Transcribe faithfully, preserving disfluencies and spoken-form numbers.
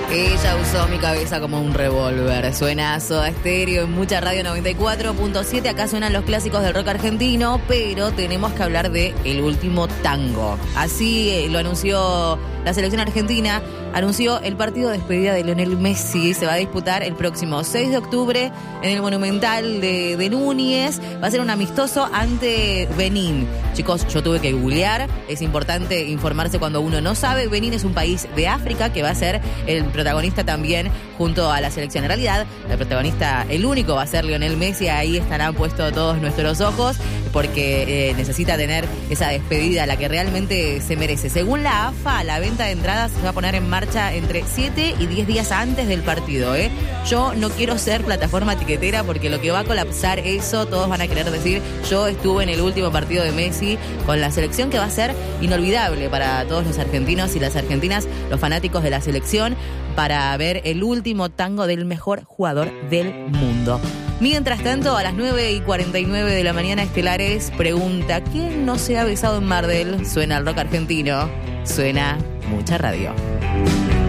Ella usó mi cabeza como un revólver. Suena Soda Stereo en Mucha Radio noventa y cuatro punto siete. Acá suenan los clásicos del rock argentino, pero tenemos que hablar de El Último Tango. Así eh, lo anunció la selección argentina. Anunció el partido de despedida de Lionel Messi. Se va a disputar el próximo seis de octubre en el Monumental de, de Núñez. Va a ser un amistoso ante Benín. Chicos, yo tuve que googlear. Es importante informarse cuando uno no sabe. Benín es un país de África que va a ser el protagonista también junto a la selección. En realidad, el protagonista, el único, va a ser Lionel Messi. Ahí estarán puestos todos nuestros ojos porque eh, necesita tener esa despedida, la que realmente se merece. Según la A F A, la venta de entradas se va a poner en marcha entre siete y diez días antes del partido. ¿eh? Yo no quiero ser plataforma tiquetera porque lo que va a colapsar eso, todos van a querer decir, yo estuve en el último partido de Messi con la selección, que va a ser inolvidable para todos los argentinos y las argentinas, los fanáticos de la selección, para ver el último tango del mejor jugador del mundo. Mientras tanto, a las nueve y cuarenta y nueve de la mañana, Estelares pregunta, ¿quién no se ha besado en Mar del? Suena el rock argentino, suena Mucha Radio.